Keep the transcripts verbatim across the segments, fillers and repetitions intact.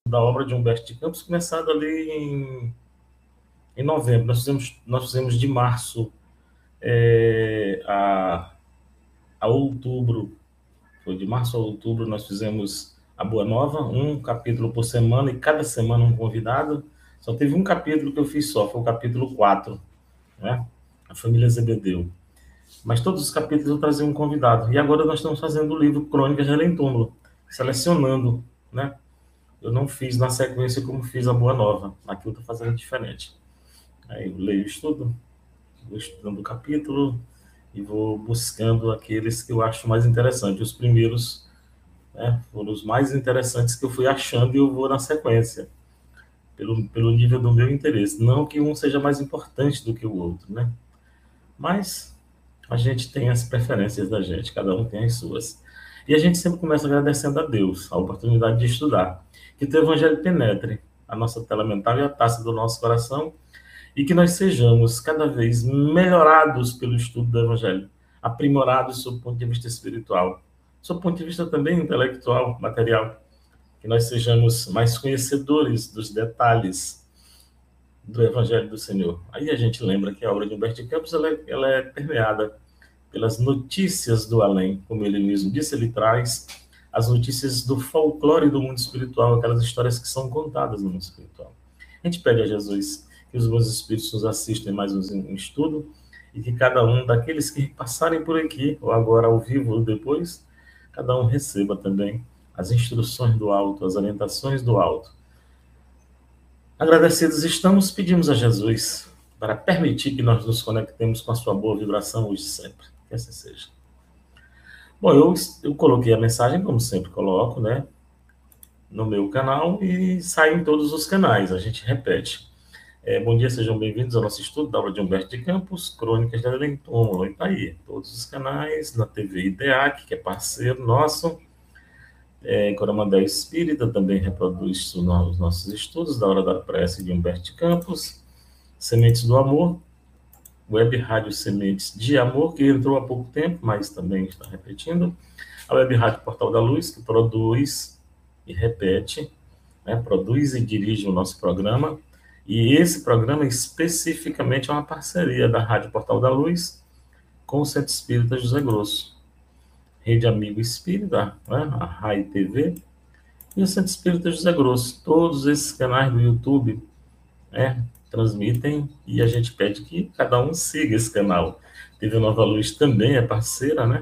da obra de Humberto de Campos, começado ali em, em novembro. Nós fizemos, nós fizemos de março é, a, a outubro, foi de março a outubro, nós fizemos a Boa Nova, um capítulo por semana, e cada semana um convidado. Só teve um capítulo que eu fiz só, foi o capítulo quatro, né? A família Zebedeu. Mas todos os capítulos eu trazia um convidado. E agora nós estamos fazendo o livro Crônicas de Além Túmulo, selecionando, né? Eu não fiz na sequência como fiz a Boa Nova. Aqui eu estou fazendo diferente. Aí eu leio o estudo, vou estudando o capítulo e vou buscando aqueles que eu acho mais interessantes. Os primeiros, né, foram os mais interessantes que eu fui achando, e eu vou na sequência, pelo, pelo nível do meu interesse. Não que um seja mais importante do que o outro, né? Mas a gente tem as preferências da gente, cada um tem as suas. E a gente sempre começa agradecendo a Deus a oportunidade de estudar. Que o teu Evangelho penetre a nossa tela mental e a taça do nosso coração, e que nós sejamos cada vez melhorados pelo estudo do Evangelho, aprimorados sob o ponto de vista espiritual, sob o ponto de vista também intelectual, material, que nós sejamos mais conhecedores dos detalhes do Evangelho do Senhor. Aí a gente lembra que a obra de Humberto de Campos ela é, ela é permeada pelas notícias do além, como ele mesmo disse, ele traz as notícias do folclore do mundo espiritual, aquelas histórias que são contadas no mundo espiritual. A gente pede a Jesus que os bons espíritos nos assistem mais um estudo, e que cada um daqueles que passarem por aqui, ou agora ao vivo ou depois, cada um receba também as instruções do alto, as orientações do alto. Agradecidos estamos, pedimos a Jesus para permitir que nós nos conectemos com a sua boa vibração hoje e sempre. Que assim seja. Bom, eu, eu coloquei a mensagem, como sempre coloco, né, no meu canal, e sai em todos os canais, a gente repete. É, bom dia, sejam bem-vindos ao nosso estudo da obra de Humberto de Campos, Crônicas de Além Túmulo. E tá aí, todos os canais, na T V IDEAC, que é parceiro nosso, é, Coromandel Espírita também reproduz os nossos estudos da Hora da Prece de Humberto de Campos, Sementes do Amor, Web Rádio Sementes de Amor, que entrou há pouco tempo, mas também está repetindo, a Web Rádio Portal da Luz, que produz e repete, né, produz e dirige o nosso programa, e esse programa especificamente é uma parceria da Rádio Portal da Luz com o Centro Espírita José Grosso, Rede Amigo Espírita, né, a Rai T V, e o Centro Espírita José Grosso. Todos esses canais do YouTube, né, transmitem, e a gente pede que cada um siga esse canal. T V Nova Luz também é parceira, né?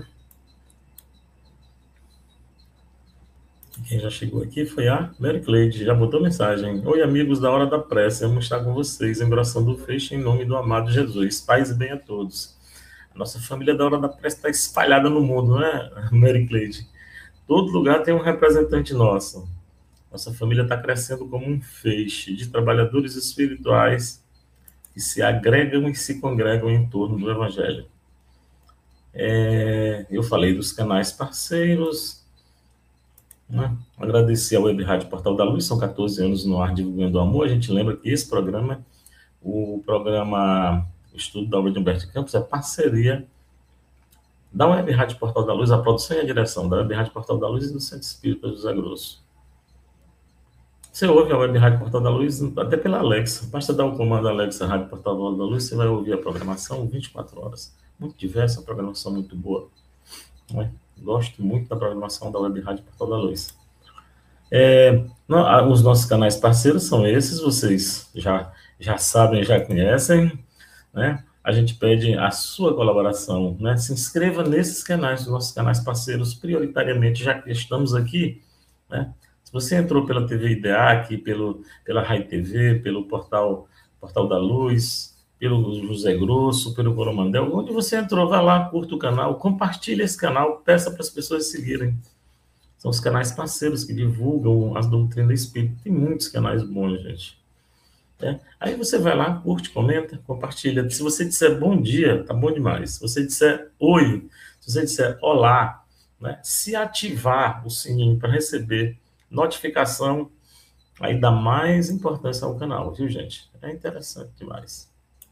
Quem já chegou aqui foi a Mary Cleide, já botou mensagem. Oi, amigos da Hora da Prece, vamos estar com vocês em oração do fecho em nome do amado Jesus. Paz e bem a todos. A nossa família da Hora da Prece está espalhada no mundo, né, Mary Cleide? Todo lugar tem um representante nosso. Nossa família está crescendo como um feixe de trabalhadores espirituais que se agregam e se congregam em torno do Evangelho. É, eu falei dos canais parceiros, né? Agradeci ao Web Rádio Portal da Luz, são quatorze anos no ar divulgando o amor. A gente lembra que esse programa, o programa Estudo da Obra de Humberto de Campos, é parceria da Web Rádio Portal da Luz, a produção e a direção da Web Rádio Portal da Luz e do Centro Espírita José Grosso. Você ouve a Web Rádio Portal da Luz até pela Alexa. Basta dar o comando Alexa Rádio Portal da Luz, você vai ouvir a programação vinte e quatro horas. Muito diversa, a programação muito boa. Né? Gosto muito da programação da Web Rádio Portal da Luz. É, não, os nossos canais parceiros são esses, vocês já, já sabem, já conhecem, né? A gente pede a sua colaboração, né? Se inscreva nesses canais, os nossos canais parceiros, prioritariamente, já que estamos aqui, né? Se você entrou pela T V IDEAC, pelo, pela Rai T V, pelo portal, portal da Luz, pelo José Grosso, pelo Coromandel, onde você entrou, vai lá, curta o canal, compartilhe esse canal, peça para as pessoas seguirem. São os canais parceiros que divulgam as doutrinas espíritas. Tem muitos canais bons, gente. É. Aí você vai lá, curte, comenta, compartilha. Se você disser bom dia, tá bom demais. Se você disser oi, se você disser olá, né? Se ativar o sininho para receber notificação, aí dá mais importância ao canal, viu, gente? É interessante demais.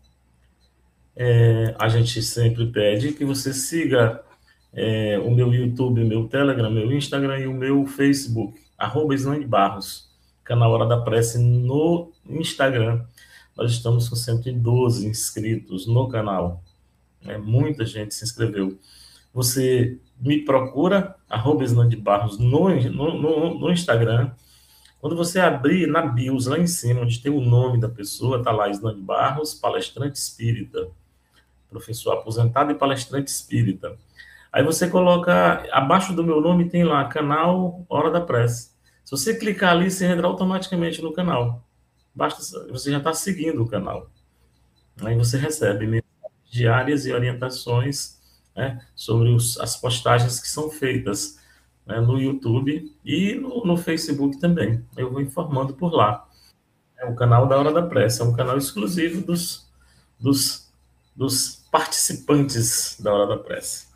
É, a gente sempre pede que você siga é, o meu YouTube, meu Telegram, meu Instagram e o meu Facebook, arroba Islane Barros. canal Hora da Prece no Instagram. Nós estamos com cento e doze inscritos no canal. É, muita gente se inscreveu. Você me procura, arroba Isnande Barros, no, no, no, no Instagram. Quando você abrir na bios, lá em cima, onde tem o nome da pessoa, está lá Isnande Barros, palestrante espírita, professor aposentado e palestrante espírita. Aí você coloca, abaixo do meu nome tem lá, canal Hora da Prece. Se você clicar ali, você entra automaticamente no canal. Basta, você já está seguindo o canal. Aí você recebe mensagens diárias e orientações, né, sobre os, as postagens que são feitas, né, no YouTube e no, no Facebook também. Eu vou informando por lá. É o canal da Hora da Prece, é um canal exclusivo dos, dos, dos participantes da Hora da Prece.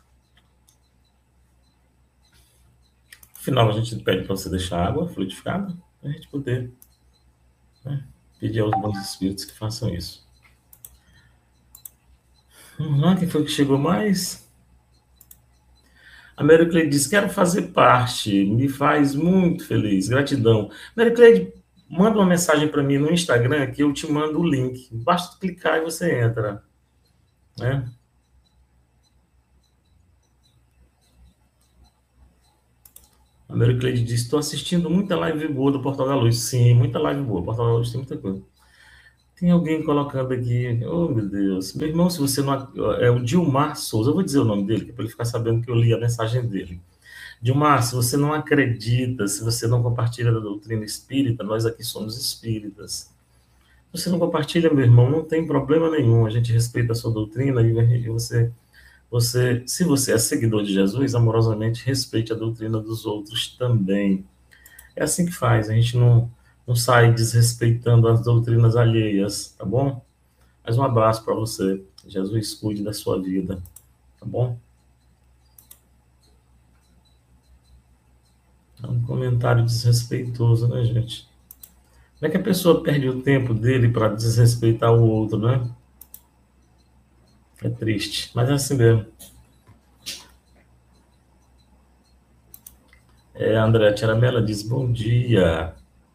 No final, a gente pede para você deixar água fluidificada, para a gente poder, né, pedir aos bons espíritos que façam isso. Vamos lá, quem foi que chegou mais? A Mary Cleide diz, quero fazer parte, me faz muito feliz, gratidão. Mary Cleide, manda uma mensagem para mim no Instagram que eu te mando o link. Basta clicar e você entra, né? A Mary Cleide diz, estou assistindo muita live boa do Portal da Luz. Sim, muita live boa. Portal da Luz tem muita coisa. Tem alguém colocando aqui, oh meu Deus, meu irmão, se você não... É o Dilmar Souza, eu vou dizer o nome dele, para ele ficar sabendo que eu li a mensagem dele. Dilmar, se você não acredita, se você não compartilha da doutrina espírita, nós aqui somos espíritas. Se você não compartilha, meu irmão, não tem problema nenhum, a gente respeita a sua doutrina e você, você, se você é seguidor de Jesus, amorosamente respeite a doutrina dos outros também. É assim que faz, a gente não, não sai desrespeitando as doutrinas alheias, tá bom? Mais um abraço para você. Jesus cuide da sua vida, tá bom? É um comentário desrespeitoso, né, gente? Como é que a pessoa perde o tempo dele para desrespeitar o outro, né? É triste, mas é assim mesmo. É, a Andréa Tiaramela diz, bom dia.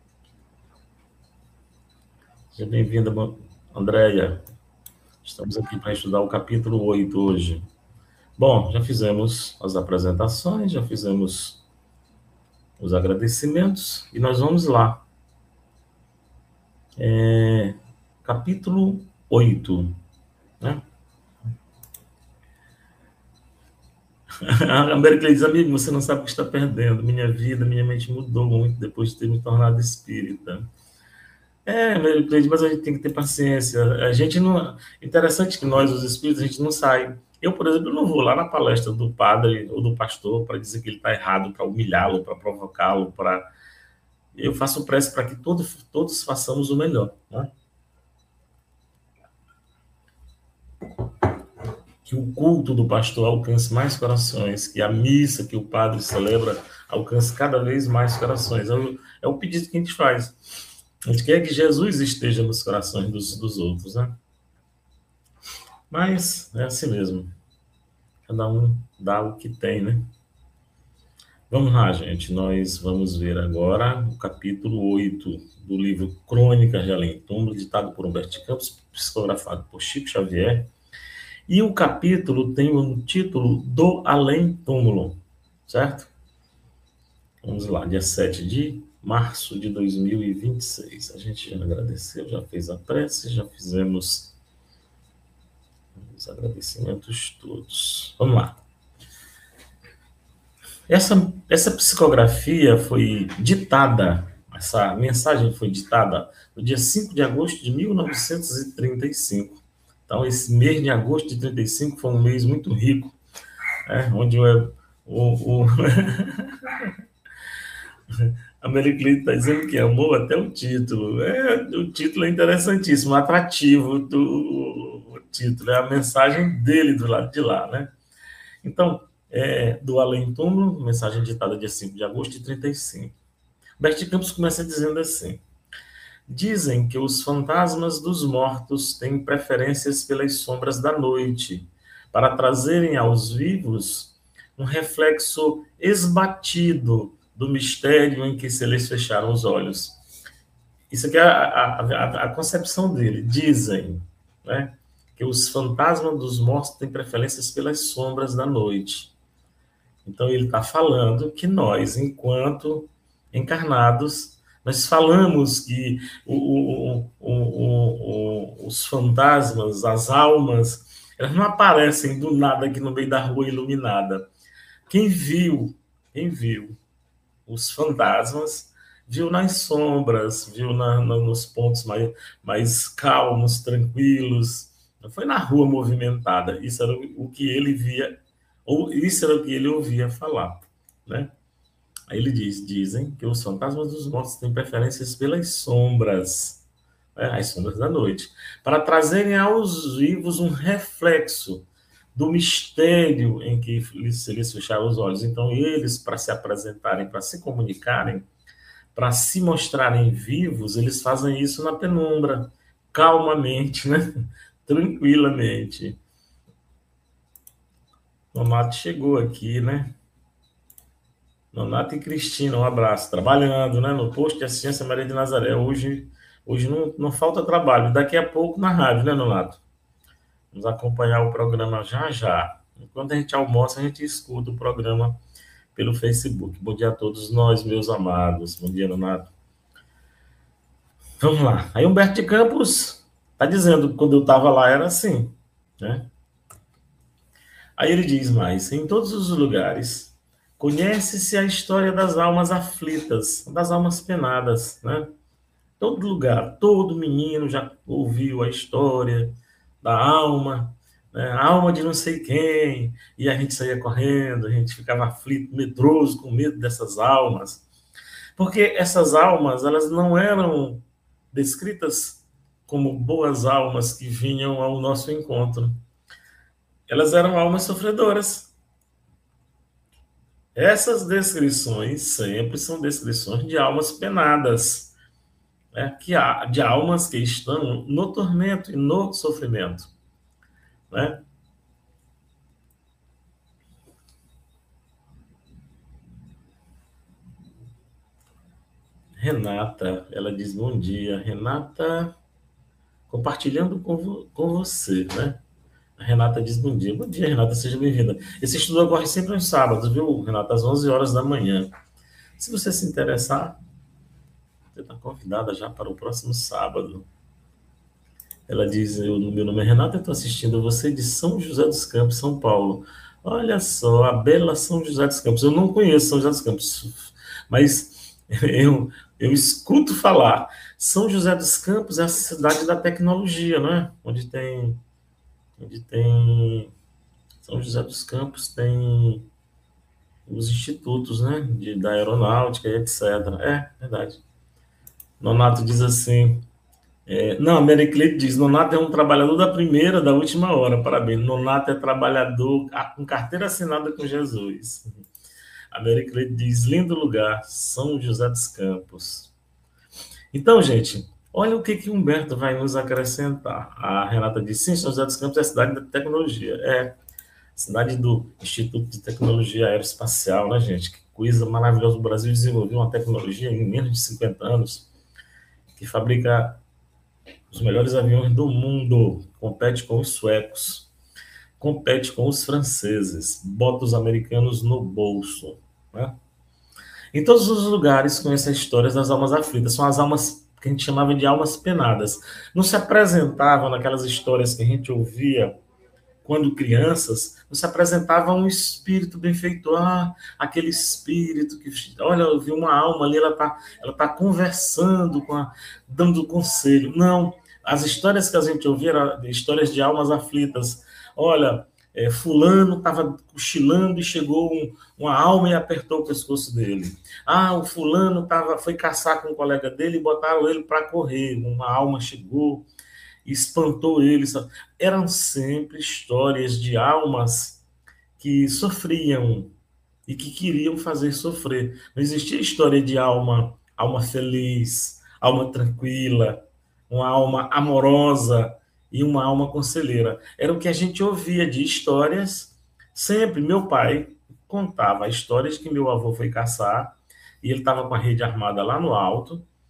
Seja bem-vinda, Andréia. Estamos aqui para estudar o capítulo oito hoje. Bom, já fizemos as apresentações, já fizemos os agradecimentos, e nós vamos lá. É, capítulo oito, né? A América diz, amigo, você não sabe o que está perdendo. Minha vida, minha mente mudou muito depois de ter me tornado espírita. É, América, mas a gente tem que ter paciência. A gente não... Interessante que nós, os espíritos, a gente não sai. Eu, por exemplo, não vou lá na palestra do padre ou do pastor para dizer que ele está errado, para humilhá-lo, para provocá-lo, para... Eu faço prece para que todos, todos façamos o melhor, né? Que o culto do pastor alcance mais corações, que a missa que o padre celebra alcance cada vez mais corações. É o, é o pedido que a gente faz. A gente quer que Jesus esteja nos corações dos, dos outros, né? Mas é assim mesmo. Cada um dá o que tem, né? Vamos lá, gente. Nós vamos ver agora o capítulo oito do livro Crônicas de Além Túmulo, ditado por Humberto Campos, psicografado por Chico Xavier. E o capítulo tem o título do Além Túmulo, certo? Vamos lá, dia sete de março de dois mil e vinte e seis. A gente já agradeceu, já fez a prece, já fizemos os agradecimentos todos. Vamos lá. Essa, essa psicografia foi ditada, essa mensagem foi ditada no dia cinco de agosto de mil novecentos e trinta e cinco. Então, esse mês de agosto de trinta e cinco foi um mês muito rico, né? Onde o, o, o... a Mericlide está dizendo que amou até o título. É, o título é interessantíssimo, atrativo do o título, é a mensagem dele do lado de lá, né? Então, é, do Além Túmulo, mensagem ditada dia cinco de agosto de trinta e cinco. Humberto Campos começa dizendo assim: dizem que os fantasmas dos mortos têm preferências pelas sombras da noite, para trazerem aos vivos um reflexo esbatido do mistério em que se lhes fecharam os olhos. Isso aqui é a, a, a, a concepção dele. Dizem, né, que os fantasmas dos mortos têm preferências pelas sombras da noite. Então, ele está falando que nós, enquanto encarnados, nós falamos que o, o, o, os fantasmas, as almas, elas não aparecem do nada aqui no meio da rua iluminada. Quem viu, quem viu os fantasmas, viu nas sombras, viu na, na, nos pontos mais, mais calmos, tranquilos. Não foi na rua movimentada. Isso era o, o que ele via, ou isso era o que ele ouvia falar, né? Aí ele diz, dizem que os fantasmas dos mortos têm preferências pelas sombras, né? As sombras da noite, para trazerem aos vivos um reflexo do mistério em que se lhes fechavam os olhos. Então, eles, para se apresentarem, para se comunicarem, para se mostrarem vivos, eles fazem isso na penumbra, calmamente, né? Tranquilamente. Nonato chegou aqui, né? Nonato e Cristina, um abraço. Trabalhando, né? No posto de assistência Maria de Nazaré. Hoje, hoje não, não falta trabalho. Daqui a pouco na rádio, né, Nonato? Vamos acompanhar o programa já já. Enquanto a gente almoça, a gente escuta o programa pelo Facebook. Bom dia a todos nós, meus amados. Bom dia, Nonato. Vamos lá. Aí Humberto de Campos está dizendo que quando eu estava lá era assim, né? Aí ele diz mais, em todos os lugares, conhece-se a história das almas aflitas, das almas penadas, né? Todo lugar, todo menino já ouviu a história da alma, né? A alma de não sei quem, e a gente saía correndo, a gente ficava aflito, medroso, com medo dessas almas. Porque essas almas, elas não eram descritas como boas almas que vinham ao nosso encontro. Elas eram almas sofredoras. Essas descrições sempre são descrições de almas penadas, né? Que há, de almas que estão no tormento e no sofrimento, né? Renata, ela diz bom dia. Renata, compartilhando com, vo, com você, né? A Renata diz bom dia. Bom dia, Renata, seja bem-vinda. Esse estudo ocorre sempre aos sábados, viu, Renata? Às onze horas da manhã. Se você se interessar, você está convidada já para o próximo sábado. Ela diz, eu, meu nome é Renata, eu estou assistindo você de São José dos Campos, São Paulo. Olha só, a bela São José dos Campos. Eu não conheço São José dos Campos, mas eu, eu escuto falar. São José dos Campos é a cidade da tecnologia, não é? Onde tem... Onde tem... São José dos Campos tem os institutos, né? De, da aeronáutica e etcétera. É, verdade. Nonato diz assim... É, não, a Mary Cleide diz, Nonato é um trabalhador da primeira, da última hora, parabéns. Nonato é trabalhador com carteira assinada com Jesus. A Mary Cleide diz, lindo lugar, São José dos Campos. Então, gente, olha o que que Humberto vai nos acrescentar. A Renata diz, sim, São José dos Campos é a cidade da tecnologia. É, cidade do Instituto de Tecnologia Aeroespacial, né, gente? Que coisa maravilhosa. O Brasil desenvolveu uma tecnologia em menos de cinquenta anos que fabrica os melhores aviões do mundo, compete com os suecos, compete com os franceses, bota os americanos no bolso, né? Em todos os lugares conhece as histórias das almas aflitas, são as almas que a gente chamava de almas penadas. Não se apresentavam naquelas histórias que a gente ouvia quando crianças, não se apresentava um espírito benfeitor, ah, aquele espírito que, olha, eu vi uma alma ali, ela está ela tá conversando, com a, dando conselho. Não, as histórias que a gente ouvia eram histórias de almas aflitas. Olha, é, fulano estava cochilando e chegou um, uma alma e apertou o pescoço dele. Ah, o fulano tava, foi caçar com um colega dele e botaram ele para correr. Uma alma chegou e espantou ele. Eram sempre histórias de almas que sofriam e que queriam fazer sofrer. Não existia história de alma, alma feliz, alma tranquila, uma alma amorosa e uma alma conselheira. Era o que a gente ouvia de histórias. Sempre meu pai contava histórias que meu avô foi caçar e ele estava com a rede armada lá no alto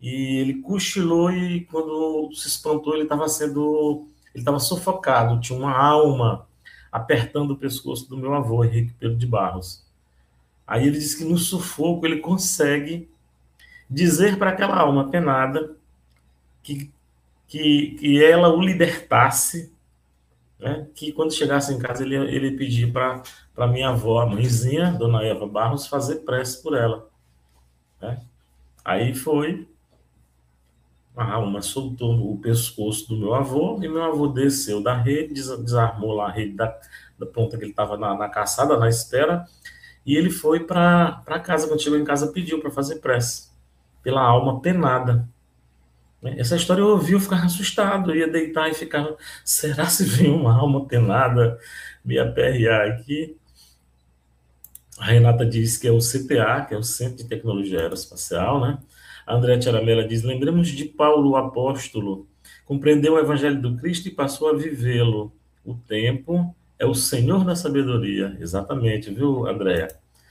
e ele cochilou e quando se espantou ele estava sendo, ele estava sufocado, tinha uma alma apertando o pescoço do meu avô, Henrique Pedro de Barros. Aí ele disse que no sufoco ele consegue dizer para aquela alma penada que, que, que ela o libertasse, né? Que quando chegasse em casa ele, ele pedir para para minha avó, a mãezinha, Dona Eva Barros, fazer prece por ela, né? Aí foi, a alma soltou o pescoço do meu avô e meu avô desceu da rede, desarmou lá a rede da, da ponta que ele estava na, na caçada, na espera, e ele foi para casa. Quando chegou em casa, pediu para fazer prece pela alma penada. Essa história eu ouvi, eu ficava assustado, eu ia deitar e ficava, será se vem uma alma penada me aperrear aqui? A Renata diz que é o C T A, que é o Centro de Tecnologia Aeroespacial, né? A Andréa Tiaramela diz, lembremos de Paulo, o apóstolo, compreendeu o evangelho do Cristo e passou a vivê-lo. O tempo é o Senhor da sabedoria. Exatamente, viu, Andréa?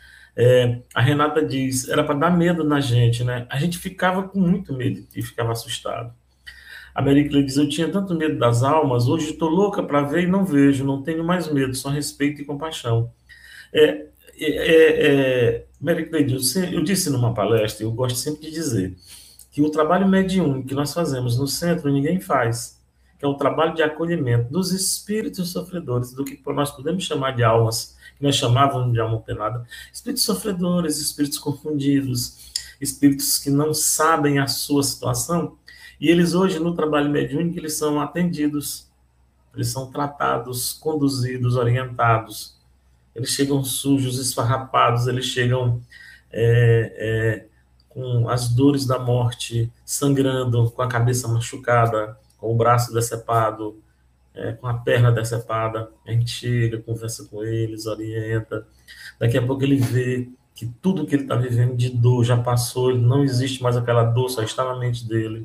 É, a Renata diz, era para dar medo na gente, né? A gente ficava com muito medo e ficava assustado. A Mary Clay diz, eu tinha tanto medo das almas, hoje estou louca para ver e não vejo, não tenho mais medo, só respeito e compaixão. É, é, é, é, Mary Clay diz, eu disse numa palestra, eu gosto sempre de dizer, que o trabalho mediúnico que nós fazemos no centro ninguém faz, que é o trabalho de acolhimento dos espíritos sofredores, do que nós podemos chamar de almas, que nós chamávamos de alma penada, espíritos sofredores, espíritos confundidos, espíritos que não sabem a sua situação, e eles hoje no trabalho mediúnico eles são atendidos, eles são tratados, conduzidos, orientados, eles chegam sujos, esfarrapados, eles chegam é, é, com as dores da morte, sangrando, com a cabeça machucada, com o braço decepado, é, com a perna decepada. A gente chega, conversa com eles, orienta. Daqui a pouco ele vê que tudo que ele está vivendo de dor já passou, não existe mais aquela dor, só está na mente dele.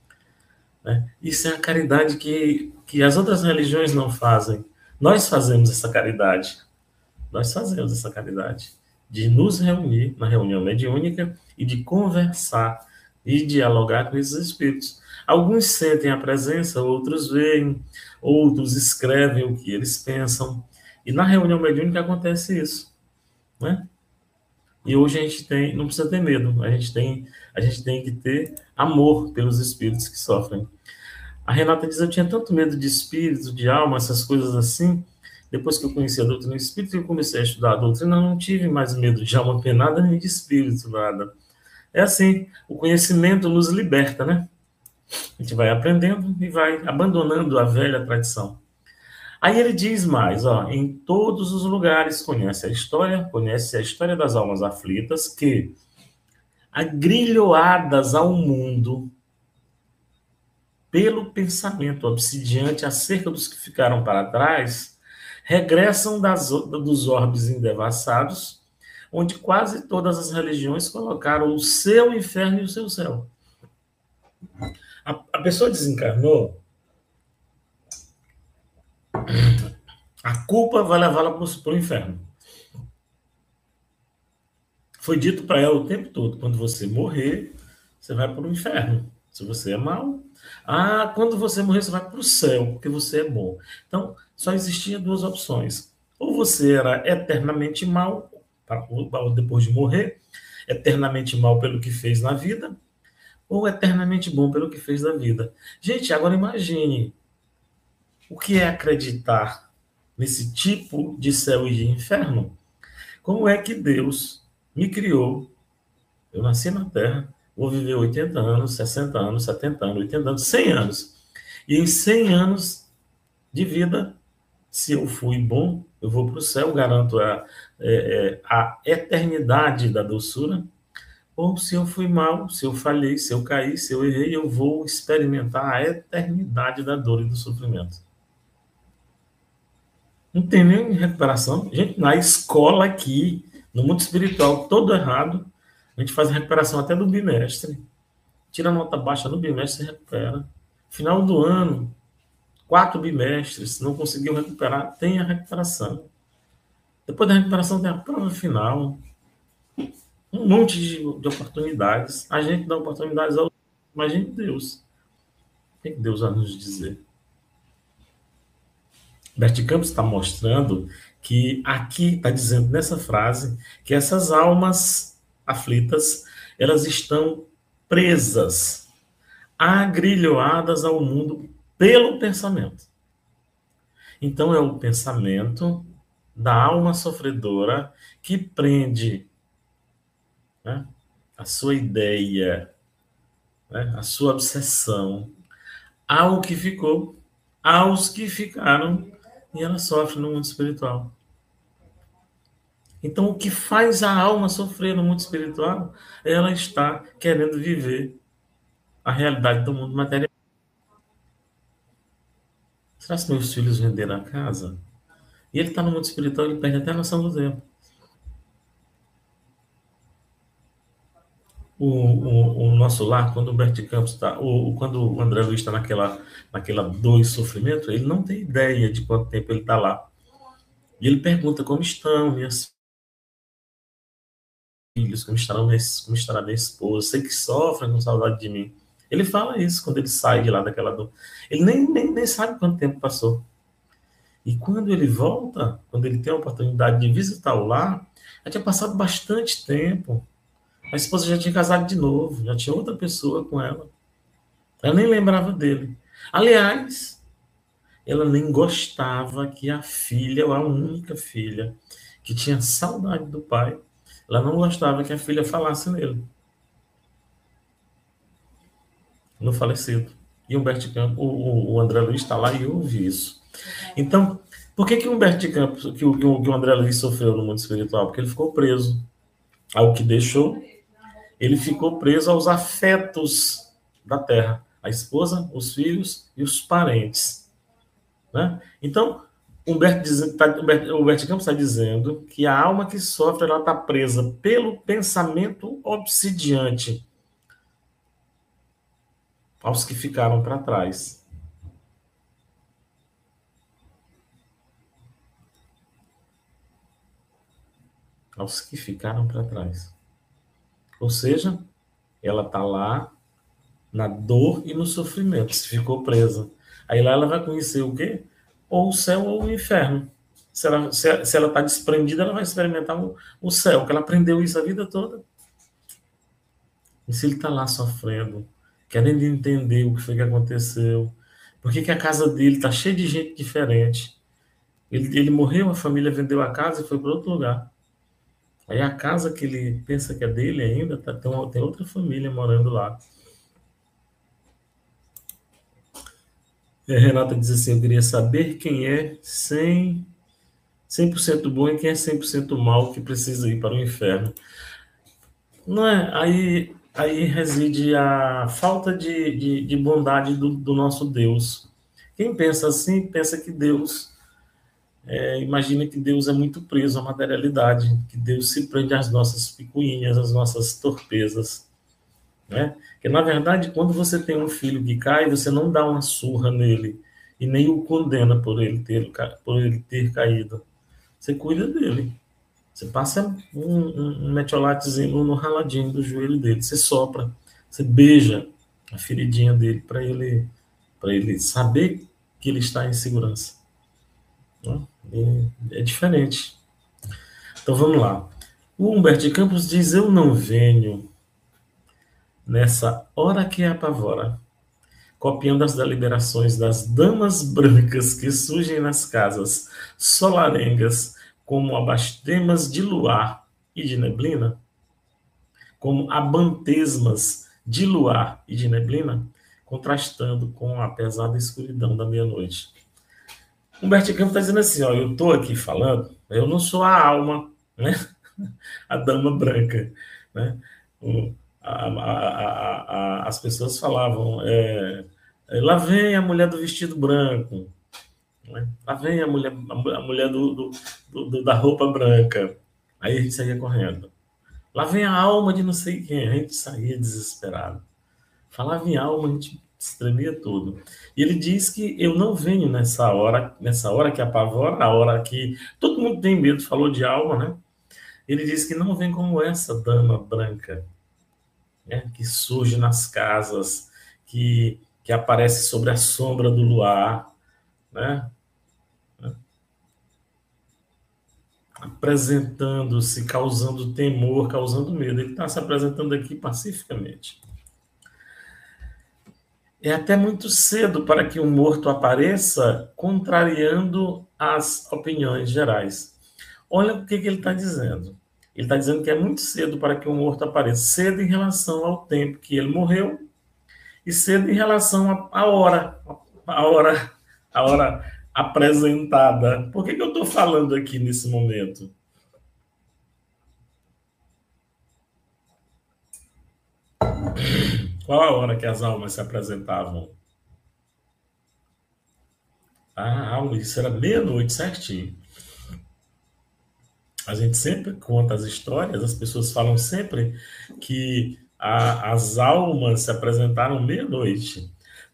Né? Isso é a caridade que, que as outras religiões não fazem. Nós fazemos essa caridade. Nós fazemos essa caridade de nos reunir na reunião mediúnica e de conversar e dialogar com esses espíritos. Alguns sentem a presença, outros veem, outros escrevem o que eles pensam. E na reunião mediúnica acontece isso, né? E hoje a gente tem, não precisa ter medo, a gente tem, a gente tem que ter amor pelos espíritos que sofrem. A Renata diz, eu tinha tanto medo de espírito, de alma, essas coisas assim. Depois que eu conheci a doutrina espírita, eu comecei a estudar a doutrina, eu não tive mais medo de alma penada nem de espírito, nada. É assim, o conhecimento nos liberta, né? A gente vai aprendendo e vai abandonando a velha tradição. Aí ele diz mais, ó, em todos os lugares conhece a história, conhece a história das almas aflitas, que, agrilhoadas ao mundo pelo pensamento obsidiante acerca dos que ficaram para trás, regressam das, dos orbes endevassados, onde quase todas as religiões colocaram o seu inferno e o seu céu. A, a pessoa desencarnou, a culpa vai levá-la para o inferno. Foi dito para ela o tempo todo, quando você morrer, você vai para o inferno. Se você é mau, ah, quando você morrer, você vai para o céu, porque você é bom. Então, só existia duas opções. Ou você era eternamente mau, depois de morrer, eternamente mal pelo que fez na vida, ou eternamente bom pelo que fez na vida. Gente, agora imagine o que é acreditar nesse tipo de céu e de inferno. Como é que Deus me criou? Eu nasci na Terra, vou viver oitenta anos, sessenta anos, setenta anos, oitenta anos, cem anos. E em cem anos de vida, se eu fui bom, eu vou para o céu, garanto a, é, a eternidade da doçura. Ou se eu fui mal, se eu falhei, se eu caí, se eu errei, eu vou experimentar a eternidade da dor e do sofrimento. Não tem nem recuperação. Gente, na escola aqui, no mundo espiritual, todo errado, a gente faz a recuperação até do bimestre. Tira nota baixa no bimestre e recupera. Final do ano, quatro bimestres, não conseguiu recuperar, tem a recuperação. Depois da recuperação tem a prova final. Um monte de, de oportunidades. A gente dá oportunidades ao Imagine Deus. O que Deus vai nos dizer? Bert Campos está mostrando que aqui está dizendo nessa frase que essas almas aflitas, elas estão presas, agrilhoadas ao mundo pelo pensamento. Então é o pensamento da alma sofredora que prende, né, a sua ideia, né, a sua obsessão ao que ficou, aos que ficaram, e ela sofre no mundo espiritual. Então, o que faz a alma sofrer no mundo espiritual, ela está querendo viver a realidade do mundo material. Será que meus filhos venderam a casa? E ele está no mundo espiritual, ele perde até a noção do tempo. O, o, o nosso lar, quando o Bert Campos está, ou quando o André Luiz está naquela, naquela dor e sofrimento, ele não tem ideia de quanto tempo ele está lá. E ele pergunta como estão minhas filhos, como estarão minha, como estará minha esposa, sei que sofrem com saudade de mim. Ele fala isso quando ele sai de lá daquela dor. Ele nem, nem, nem sabe quanto tempo passou. E quando ele volta, quando ele tem a oportunidade de visitar o lar, já tinha passado bastante tempo. A esposa já tinha casado de novo, já tinha outra pessoa com ela. Ela nem lembrava dele. Aliás, ela nem gostava que a filha, ou a única filha, que tinha saudade do pai, ela não gostava que a filha falasse nele, no falecido. E Humberto Campos, o, o André Luiz está lá e ouve isso. Então, por que que o Humberto Campos, que o, que o André Luiz sofreu no mundo espiritual? Porque ele ficou preso ao que deixou, ele ficou preso aos afetos da terra, a esposa, os filhos e os parentes, né? Então, Humberto, tá, Humberto, Humberto Campos está dizendo que a alma que sofre, ela está presa pelo pensamento obsidiante aos que ficaram para trás. Aos que ficaram para trás. Ou seja, ela está lá na dor e no sofrimento, se ficou presa. Aí lá ela vai conhecer o quê? Ou o céu ou o inferno. Se ela se, se ela está desprendida, ela vai experimentar o, o céu, que ela aprendeu isso a vida toda. E se ele está lá sofrendo, querendo entender o que foi que aconteceu, por que, que a casa dele está cheia de gente diferente? Ele, ele morreu, a família vendeu a casa e foi para outro lugar. Aí a casa que ele pensa que é dele ainda, tá, tem, uma, tem outra família morando lá. E a Renata diz assim, eu queria saber quem é cem por cento bom e quem é cem por cento mal que precisa ir para o inferno. Não é? Aí, aí reside a falta de, de, de bondade do, do nosso Deus. Quem pensa assim, pensa que Deus, é, imagina que Deus é muito preso à materialidade, que Deus se prende às nossas picuinhas, às nossas torpezas. Né? Que, na verdade, quando você tem um filho que cai, você não dá uma surra nele e nem o condena por ele ter, por ele ter caído. Você cuida dele. Você passa um, um, um metiolatezinho no raladinho do joelho dele. Você sopra, você beija a feridinha dele para ele, para ele saber que ele está em segurança. É diferente. Então vamos lá. O Humberto Campos diz: eu não venho nessa hora que apavora, copiando as deliberações das damas brancas que surgem nas casas solarengas como abastemas de luar e de neblina, como abantesmas de luar e de neblina, contrastando com a pesada escuridão da meia-noite. Humberto Campos está dizendo assim, ó, eu estou aqui falando, eu não sou a alma, né? A dama branca, né? A, a, a, as pessoas falavam, é, lá vem a mulher do vestido branco, né? Lá vem a mulher, a mulher do, do, do, da roupa branca. Aí a gente saía correndo. Lá vem a alma de não sei quem. A gente saía desesperado. Falava em alma, a gente se tremia tudo. E ele diz que eu não venho nessa hora, nessa hora que apavora, a hora que todo mundo tem medo, falou de alma, né? Ele diz que não vem como essa dama branca. né, que surge nas casas, que, que aparece sobre a sombra do luar, né, apresentando-se, causando temor, causando medo. Ele está se apresentando aqui pacificamente. É até muito cedo para que um morto apareça, contrariando as opiniões gerais. Olha o que, que ele está dizendo. Ele está dizendo que é muito cedo para que um morto apareça. Cedo em relação ao tempo que ele morreu e cedo em relação à hora, a hora, a hora apresentada. Por que, que eu estou falando aqui nesse momento? Qual a hora que as almas se apresentavam? Ah, isso era meia-noite certinho. A gente sempre conta as histórias, as pessoas falam sempre que a, as almas se apresentaram meia-noite.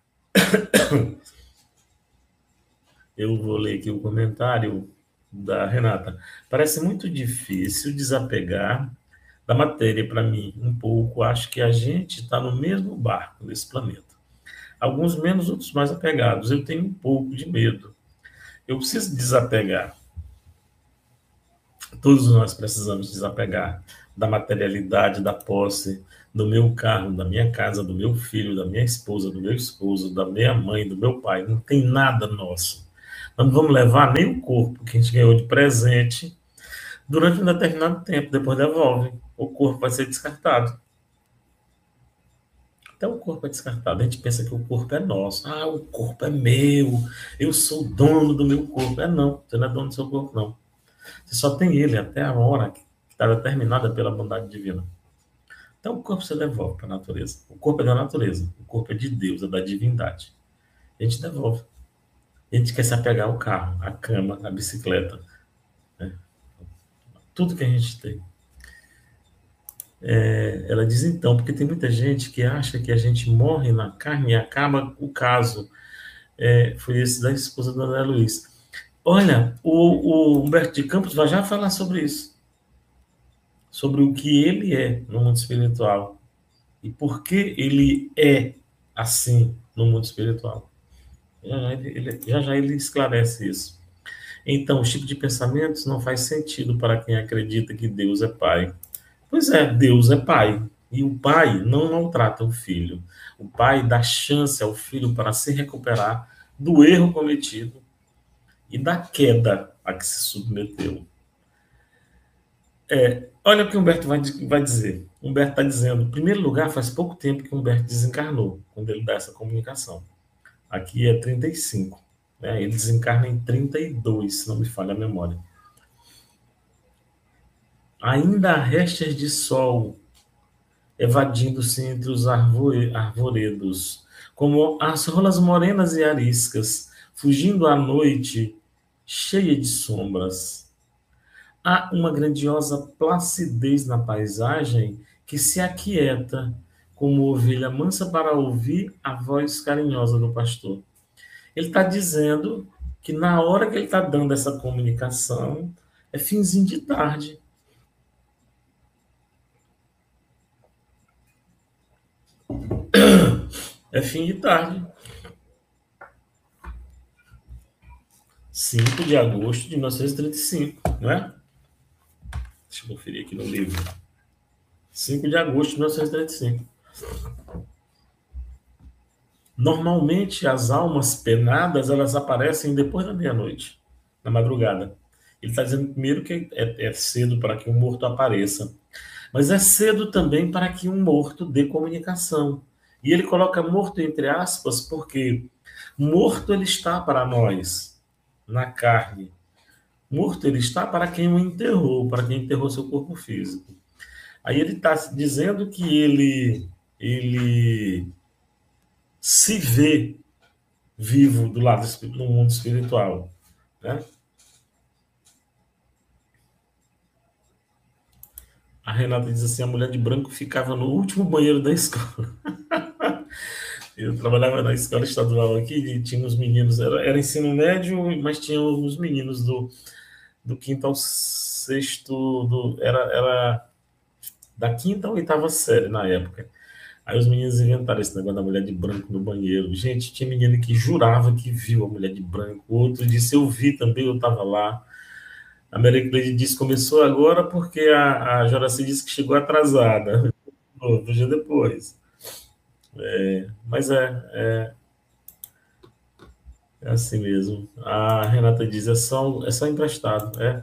Eu vou ler aqui o comentário da Renata. Parece muito difícil desapegar da matéria para mim, um pouco. Acho que a gente está no mesmo barco nesse planeta. Alguns menos, outros mais apegados. Eu tenho um pouco de medo. Eu preciso desapegar. Todos nós precisamos desapegar da materialidade, da posse, do meu carro, da minha casa, do meu filho, da minha esposa, do meu esposo, da minha mãe, do meu pai. Não tem nada nosso. Nós não vamos levar nem o corpo que a gente ganhou de presente durante um determinado tempo, depois devolve. O corpo vai ser descartado. Até o corpo é descartado. A gente pensa que o corpo é nosso. Ah, o corpo é meu. Eu sou dono do meu corpo. É não, você não é dono do seu corpo, não. Você só tem ele até a hora que está determinada pela bondade divina. Então o corpo você devolve para a natureza. O corpo é da natureza. O corpo é de Deus, é da divindade. A gente devolve. A gente quer se apegar ao carro, à cama, à bicicleta. Né? Tudo que a gente tem. É, ela diz então, porque tem muita gente que acha que a gente morre na carne e acaba o caso. É, foi esse da esposa do André Luiz. Olha, o, o Humberto de Campos vai já falar sobre isso. Sobre o que ele é no mundo espiritual. E por que ele é assim no mundo espiritual. Já já ele, ele, já, já ele esclarece isso. Então, os tipos de pensamentos não faz sentido para quem acredita que Deus é Pai. Pois é, Deus é Pai. E o Pai não maltrata o Filho. O Pai dá chance ao Filho para se recuperar do erro cometido e da queda a que se submeteu. É, olha o que Humberto vai, vai dizer. Humberto está dizendo, em primeiro lugar, faz pouco tempo que Humberto desencarnou, quando ele dá essa comunicação. Aqui é trinta e cinco. Né? Ele desencarna em trinta e dois, se não me falha a memória. Ainda há restas de sol evadindo-se entre os arvoredos, como as rolas morenas e ariscas, fugindo à noite cheia de sombras. Há uma grandiosa placidez na paisagem que se aquieta como ovelha mansa para ouvir a voz carinhosa do pastor. Ele está dizendo que na hora que ele está dando essa comunicação, é finzinho de tarde. É fim de tarde. cinco de agosto de mil novecentos e trinta e cinco, não é? Deixa eu conferir aqui no livro. cinco de agosto de mil novecentos e trinta e cinco. Normalmente, as almas penadas, elas aparecem depois da meia-noite, na madrugada. Ele está dizendo primeiro que é, é cedo para que um morto apareça, mas é cedo também para que um morto dê comunicação. E ele coloca morto entre aspas, porque morto ele está para nós, na carne. Morto ele está para quem o enterrou, para quem enterrou seu corpo físico. Aí ele está dizendo que ele, ele se vê vivo do lado no mundo espiritual, né? A Renata diz assim, a mulher de branco ficava no último banheiro da escola. Eu trabalhava na escola estadual aqui e tinha uns meninos, era, era ensino médio, mas tinha uns meninos do, do quinto ao sexto, do, era, era da quinta ou oitava série na época. Aí os meninos inventaram esse negócio da mulher de branco no banheiro. Gente, tinha menino que jurava que viu a mulher de branco. O outro disse, eu vi também, eu estava lá. A Mary Cleide disse, começou agora porque a, a Joraci disse que chegou atrasada. Outro dia depois. É, mas é, é, é assim mesmo. A Renata diz, é só, é só emprestado. É.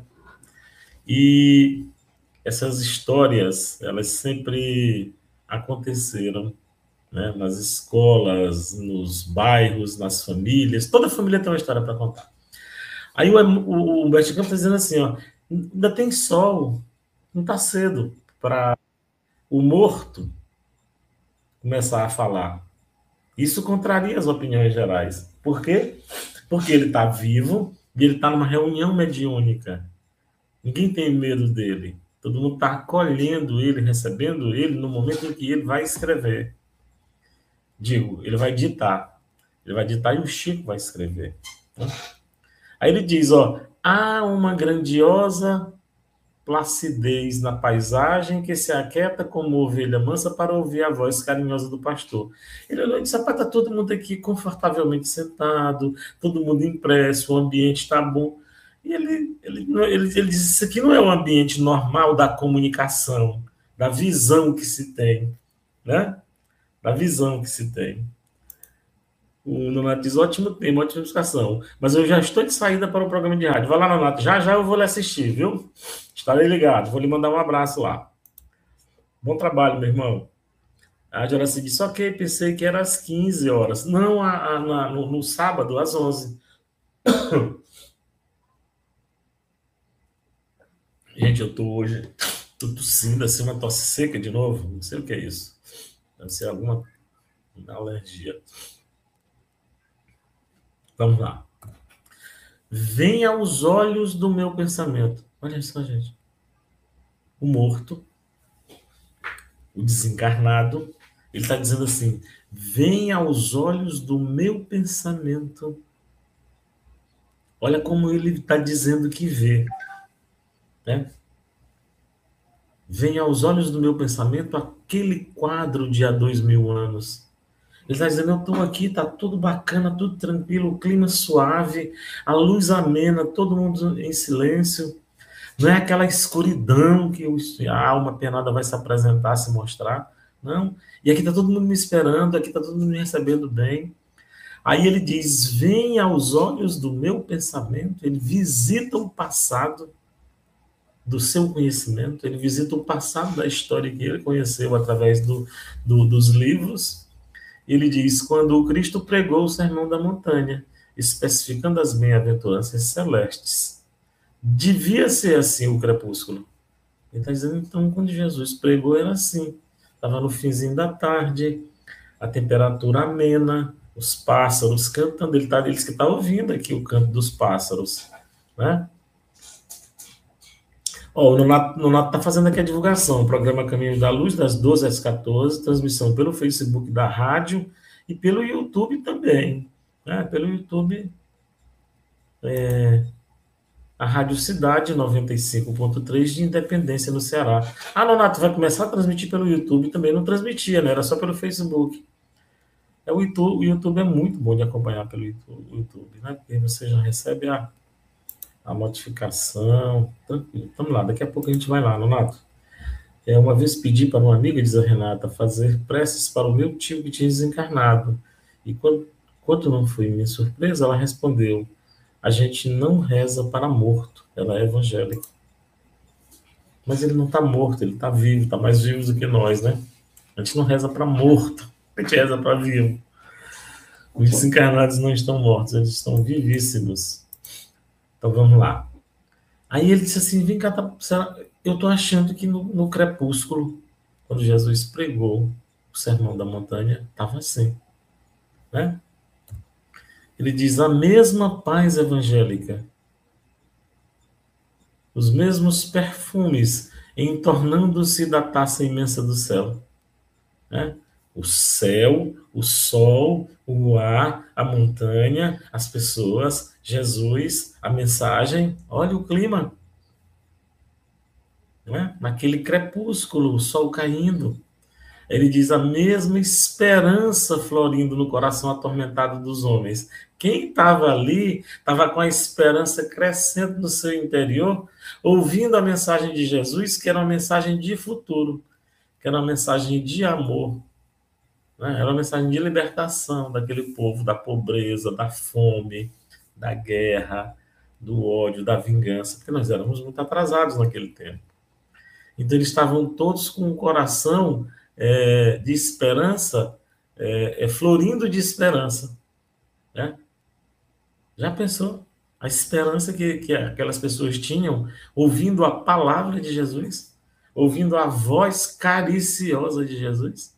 E essas histórias, elas sempre aconteceram, né? Nas escolas, nos bairros, nas famílias. Toda família tem uma história para contar. Aí o, o, o Humberto Campos está dizendo assim, ó, ainda tem sol, não está cedo para o morto começar a falar. Isso contraria as opiniões gerais. Por quê? Porque ele está vivo e ele está numa reunião mediúnica. Ninguém tem medo dele. Todo mundo está acolhendo ele, recebendo ele no momento em que ele vai escrever. Digo, ele vai ditar. Ele vai ditar e o Chico vai escrever. Aí ele diz, ó, há uma grandiosa placidez na paisagem que se aquieta como ovelha mansa para ouvir a voz carinhosa do pastor. Ele olhou e disse, rapaz, está todo mundo aqui confortavelmente sentado, todo mundo impresso, o ambiente está bom. E ele, ele, ele, ele diz, isso aqui não é um ambiente normal da comunicação, da visão que se tem, né? Da visão que se tem. O Nonato diz, ótimo tema, ótima explicação. Mas eu já estou de saída para o programa de rádio. Vai lá, Nonato, já já eu vou lhe assistir, viu? Estarei ligado, vou lhe mandar um abraço lá. Bom trabalho, meu irmão. A Joraci disse, ok, pensei que era às quinze horas. Não, a, a, na, no, no sábado, às onze. Gente, eu tô hoje, tô tossindo, assim, uma tosse seca de novo. Não sei o que é isso. Deve ser alguma alergia. Vamos lá. Vem aos olhos do meu pensamento. Olha só, gente. O morto, o desencarnado, ele está dizendo assim, vem aos olhos do meu pensamento. Olha como ele está dizendo que vê. Né? Vem aos olhos do meu pensamento aquele quadro de há dois mil anos. Ele está dizendo, eu estou aqui, está tudo bacana, tudo tranquilo, o clima suave, a luz amena, todo mundo em silêncio. Não é aquela escuridão que a alma penada vai se apresentar, se mostrar. Não. E aqui está todo mundo me esperando, aqui está todo mundo me recebendo bem. Aí ele diz, vem aos olhos do meu pensamento, ele visita o passado do seu conhecimento, ele visita o passado da história que ele conheceu através do, do, dos livros. Ele diz, quando o Cristo pregou o Sermão da Montanha, especificando as bem-aventuranças celestes, devia ser assim o crepúsculo. Ele está dizendo, então, quando Jesus pregou, era assim. Estava no finzinho da tarde, a temperatura amena, os pássaros cantando. Ele, tá, ele disse que está ouvindo aqui o canto dos pássaros. Né? Ó, o Nonato está fazendo aqui a divulgação. O programa Caminho da Luz, das doze às quatorze, transmissão pelo Facebook da rádio e pelo YouTube também. Né? Pelo YouTube, é, a Rádio Cidade noventa e cinco ponto três de Independência, no Ceará. Ah, Nonato, vai começar a transmitir pelo YouTube também. Não transmitia, né? Era só pelo Facebook. É, o, YouTube, o YouTube é muito bom de acompanhar pelo YouTube, YouTube, né? Porque você já recebe a, a notificação. Tranquilo. Vamos lá, daqui a pouco a gente vai lá, Nonato. É, uma vez pedi para uma amiga, diz a Renata, fazer preces para o meu tio que tinha desencarnado. E quando, quando não foi minha surpresa, ela respondeu, a gente não reza para morto, ela é evangélica. Mas ele não está morto, ele está vivo, está mais vivo do que nós, né? A gente não reza para morto, a gente reza para vivo. Os desencarnados não estão mortos, eles estão vivíssimos. Então vamos lá. Aí ele disse assim, vem cá, tá, eu estou achando que no, no crepúsculo, quando Jesus pregou o Sermão da Montanha, estava assim. Né? Ele diz, a mesma paz evangélica, os mesmos perfumes entornando-se da taça imensa do céu. Né? O céu, o sol, o ar, a montanha, as pessoas, Jesus, a mensagem. Olha o clima. Né? Naquele crepúsculo, o sol caindo. Ele diz a mesma esperança florindo no coração atormentado dos homens. Quem estava ali estava com a esperança crescendo no seu interior, ouvindo a mensagem de Jesus, que era uma mensagem de futuro, que era uma mensagem de amor, né? Era uma mensagem de libertação daquele povo, da pobreza, da fome, da guerra, do ódio, da vingança, porque nós éramos muito atrasados naquele tempo. Então, eles estavam todos com o coração é, de esperança, é, é, florindo de esperança. Né? Já pensou? A esperança que, que aquelas pessoas tinham ouvindo a palavra de Jesus, ouvindo a voz cariciosa de Jesus.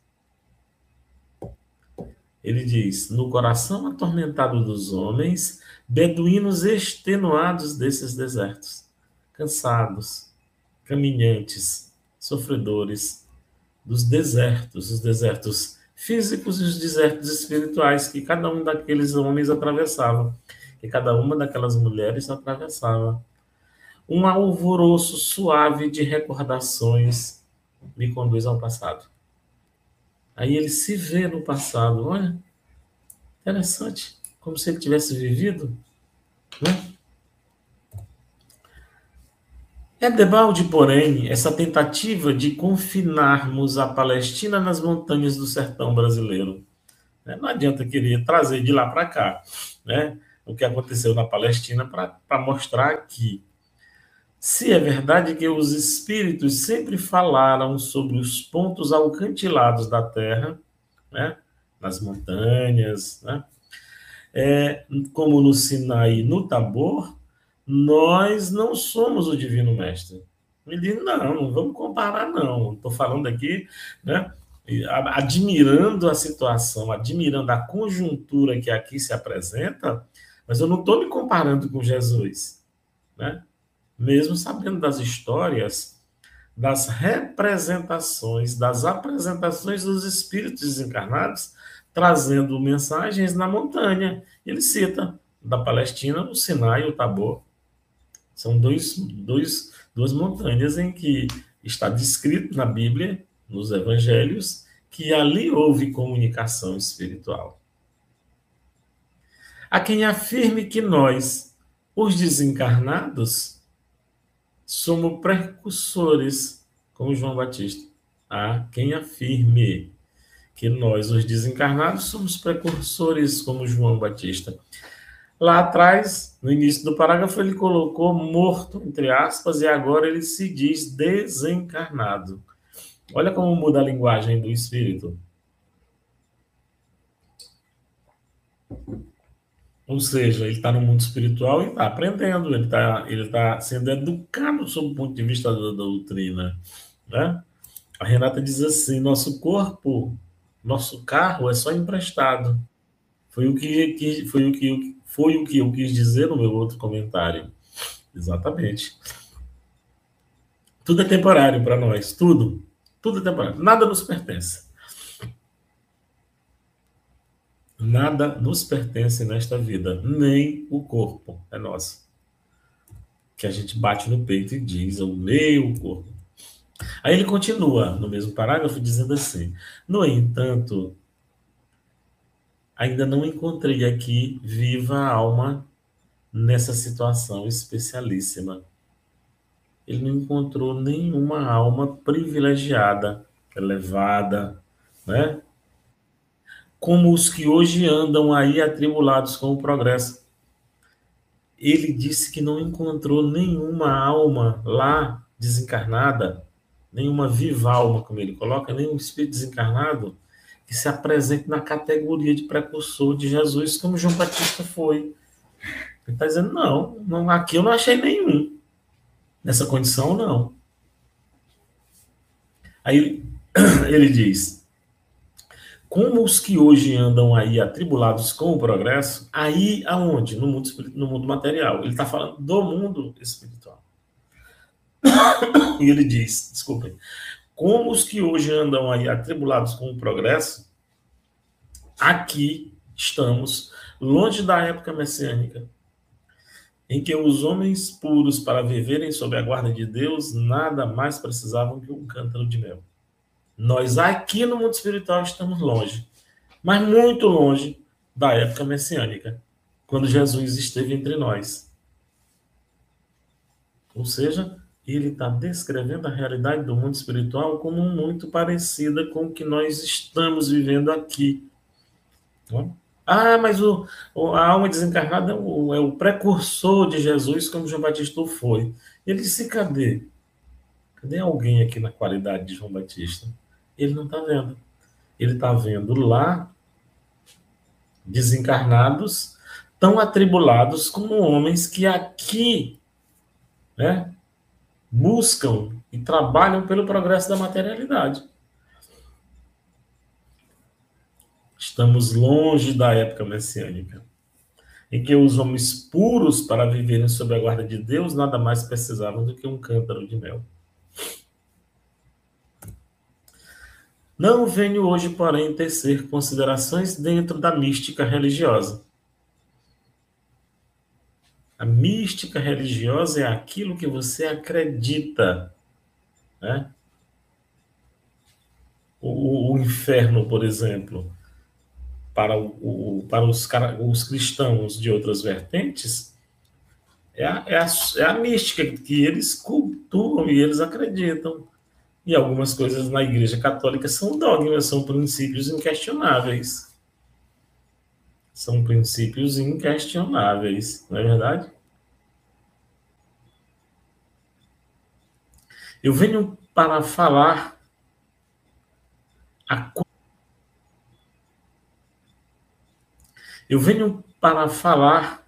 Ele diz: no coração atormentado dos homens, beduínos extenuados desses desertos, cansados, caminhantes, sofredores dos desertos, os desertos físicos e os desertos espirituais que cada um daqueles homens atravessava, que cada uma daquelas mulheres atravessava. Um alvoroço suave de recordações me conduz ao passado. Aí ele se vê no passado, olha, interessante, como se ele tivesse vivido, né? É debalde, porém, essa tentativa de confinarmos a Palestina nas montanhas do sertão brasileiro. Né? Não adianta querer trazer de lá para cá, né? O que aconteceu na Palestina para mostrar que, se é verdade que os espíritos sempre falaram sobre os pontos alcantilados da terra, né? Nas montanhas, né? É, como no Sinai e no Tabor, nós não somos o Divino Mestre. Ele diz, não, não vamos comparar, não. Estou falando aqui, né, admirando a situação, admirando a conjuntura que aqui se apresenta, mas eu não estou me comparando com Jesus. Né? Mesmo sabendo das histórias, das representações, das apresentações dos espíritos desencarnados, trazendo mensagens na montanha. Ele cita da Palestina, o Sinai e o Tabor. São dois, dois, duas montanhas em que está descrito na Bíblia, nos evangelhos, que ali houve comunicação espiritual. Há quem afirme que nós, os desencarnados, somos precursores, como João Batista. Há quem afirme que nós, os desencarnados, somos precursores, como João Batista. Lá atrás, no início do parágrafo, ele colocou morto, entre aspas, e agora ele se diz desencarnado. Olha como muda a linguagem do espírito. Ou seja, ele está no mundo espiritual e está aprendendo, ele está ele tá sendo educado sob o ponto de vista da doutrina. Né? A Renata diz assim, nosso corpo, nosso carro é só emprestado. Foi o que, que, foi o que, foi o que eu quis dizer no meu outro comentário. Exatamente. Tudo é temporário para nós, tudo. Tudo é temporário. Nada nos pertence. Nada nos pertence nesta vida, nem o corpo é nosso. Que a gente bate no peito e diz, é o meu corpo. Aí ele continua no mesmo parágrafo dizendo assim, no entanto, ainda não encontrei aqui viva a alma nessa situação especialíssima. Ele não encontrou nenhuma alma privilegiada, elevada, né? Como os que hoje andam aí atribulados com o progresso. Ele disse que não encontrou nenhuma alma lá desencarnada, nenhuma viva alma, como ele coloca, nenhum espírito desencarnado que se apresente na categoria de precursor de Jesus, como João Batista foi. Ele está dizendo, não, não, aqui eu não achei nenhum. Nessa condição, não. Aí ele diz, como os que hoje andam aí atribulados com o progresso, aí aonde? No mundo, no mundo material. Ele está falando do mundo espiritual. E ele diz, desculpem, como os que hoje andam aí atribulados com o progresso, aqui estamos, longe da época messiânica, em que os homens puros, para viverem sob a guarda de Deus, nada mais precisavam que um cântaro de mel. Nós aqui no mundo espiritual estamos longe, mas muito longe da época messiânica, quando Jesus esteve entre nós. Ou seja, ele está descrevendo a realidade do mundo espiritual como muito parecida com o que nós estamos vivendo aqui. Ah, mas o, a alma desencarnada é o, é o precursor de Jesus, como João Batista foi. Ele disse: cadê? Cadê alguém aqui na qualidade de João Batista? Ele não está vendo. Ele está vendo lá desencarnados, tão atribulados como homens que aqui, né, buscam e trabalham pelo progresso da materialidade. Estamos longe da época messiânica, em que os homens puros, para viverem sob a guarda de Deus, nada mais precisavam do que um cântaro de mel. Não venho hoje, porém, tecer considerações dentro da mística religiosa. A mística religiosa é aquilo que você acredita, né? O, o inferno, por exemplo, para, o, o, para os, os cristãos de outras vertentes, é a, é, a, é a mística que eles cultuam e eles acreditam. E algumas coisas na Igreja Católica são dogmas, são princípios inquestionáveis. São princípios inquestionáveis, não é verdade? Eu venho para falar a... Eu venho para falar